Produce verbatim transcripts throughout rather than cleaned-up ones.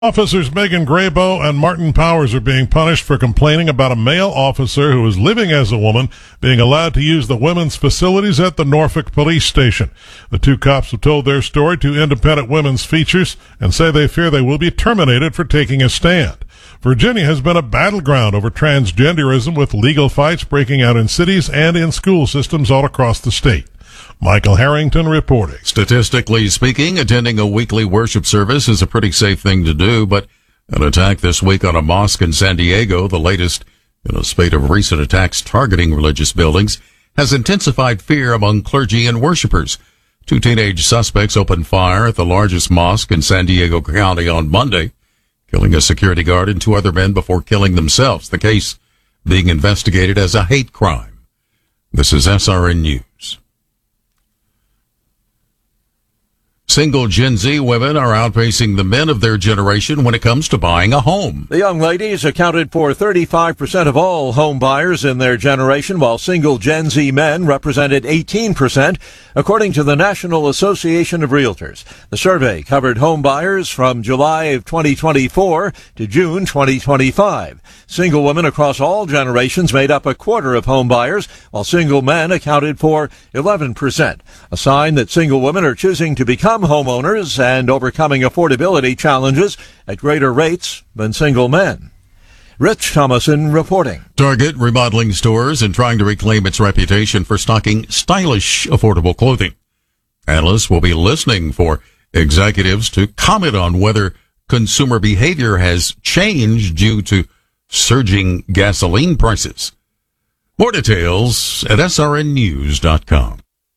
Officers Megan Grayboe and Martin Powers are being punished for complaining about a male officer who is living as a woman being allowed to use the women's facilities at the Norfolk police station. The two cops have told their story to Independent Women's Features and say they fear they will be terminated for taking a stand. Virginia has been a battleground over transgenderism, with legal fights breaking out in cities and in school systems all across the state. Michael Harrington reporting. Statistically speaking, attending a weekly worship service is a pretty safe thing to do, but an attack this week on a mosque in San Diego, the latest in a spate of recent attacks targeting religious buildings, has intensified fear among clergy and worshipers. Two teenage suspects opened fire at the largest mosque in San Diego County on Monday, killing a security guard and two other men before killing themselves. The case being investigated as a hate crime. This is S R N News. Single Gen Z women are outpacing the men of their generation when it comes to buying a home. The young ladies accounted for thirty-five percent of all home buyers in their generation, while single Gen Z men represented eighteen percent, according to the National Association of Realtors. The survey covered home buyers from July of twenty twenty-four to June twenty twenty-five. Single women across all generations made up a quarter of home buyers, while single men accounted for eleven percent, a sign that single women are choosing to become homeowners and overcoming affordability challenges at greater rates than single men. Rich Thomason reporting. Target remodeling stores and trying to reclaim its reputation for stocking stylish, affordable clothing. Analysts will be listening for executives to comment on whether consumer behavior has changed due to surging gasoline prices. More details at S R N news dot com.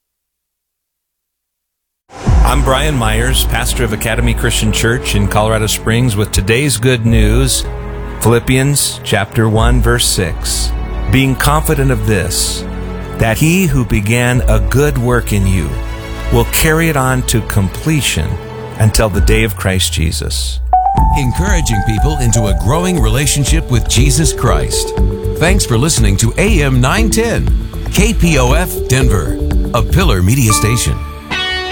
I'm Brian Myers, pastor of Academy Christian Church in Colorado Springs, with today's good news, Philippians chapter one, verse six. Being confident of this, that he who began a good work in you will carry it on to completion until the day of Christ Jesus. Encouraging people into a growing relationship with Jesus Christ. Thanks for listening to A M nine ten, K P O F Denver, a Pillar Media Station.